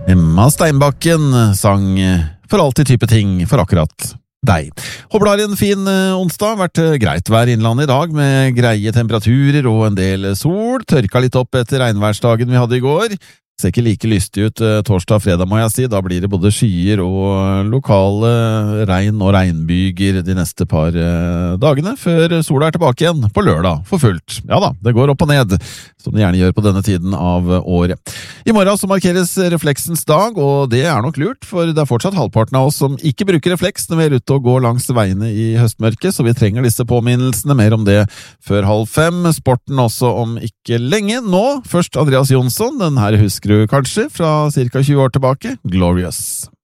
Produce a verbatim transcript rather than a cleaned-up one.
Emma Steinbakken sang For alltid type ting for akkurat deg. Håper du har en fin eh, onsdag. Vært eh, greit vær i Innlandet i dag med greie temperaturer og en del sol. Tørka litt opp etter regnværsdagen vi hadde i går. Ser ikke like lystig ut eh, torsdag og fredag, må jeg si. Da blir det både skyer og lokale regn og regnbyger de neste par eh, dagene, før sola er tilbake igjen på lørdag for fullt. Ja da, det går opp og ned, som det gjerne gjør på denne tiden av året. I morgen så markeres refleksens dag, og det er nok lurt, for det er fortsatt halvparten av oss som ikke bruker refleks når vi er ute og går langs veiene i høstmørket, så vi trenger disse påminnelsene. Mer om det før halv fem. Sporten også om ikke lenge. Nå, først Andreas Jonsson, den her husker du kanskje fra cirka tjue år tilbake, Glorious.